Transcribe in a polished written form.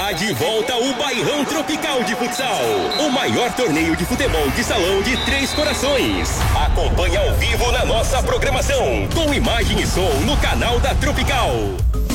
Está de volta o Bairrão Tropical de Futsal, o maior torneio de futebol de salão de Três Corações. Acompanhe ao vivo na nossa programação, com imagem e som no canal da Tropical.